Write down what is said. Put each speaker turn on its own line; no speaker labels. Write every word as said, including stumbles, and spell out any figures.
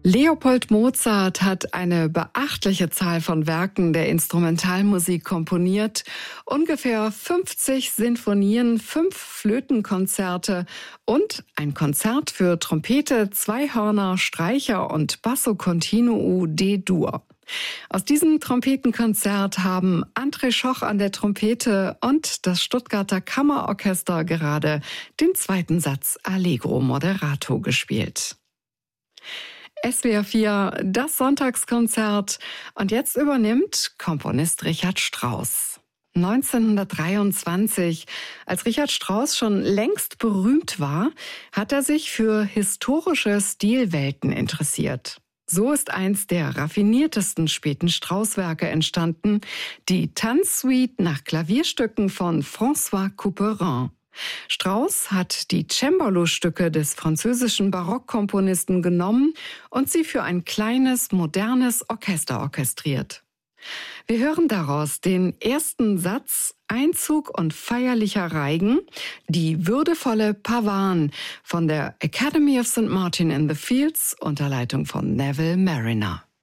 Leopold Mozart hat eine beachtliche Zahl von Werken der Instrumentalmusik komponiert. Ungefähr fünfzig Sinfonien, fünf Flötenkonzerte und ein Konzert für Trompete, Zweihörner, Streicher und Basso Continuo D-Dur. Aus diesem Trompetenkonzert haben André Schoch an der Trompete und das Stuttgarter Kammerorchester gerade den zweiten Satz Allegro Moderato gespielt. S W R vier, das Sonntagskonzert. Und jetzt übernimmt Komponist Richard Strauss. neunzehnhundertdreiundzwanzig, als Richard Strauss schon längst berühmt war, hat er sich für historische Stilwelten interessiert. So ist eins der raffiniertesten späten Strauss-Werke entstanden, die Tanzsuite nach Klavierstücken von François Couperin. Strauss hat die Cembalo-Stücke des französischen Barockkomponisten genommen und sie für ein kleines, modernes Orchester orchestriert. Wir hören daraus den ersten Satz, Einzug und feierlicher Reigen, die würdevolle Pavane von der Academy of Saint Martin in the Fields unter Leitung von Neville Marriner.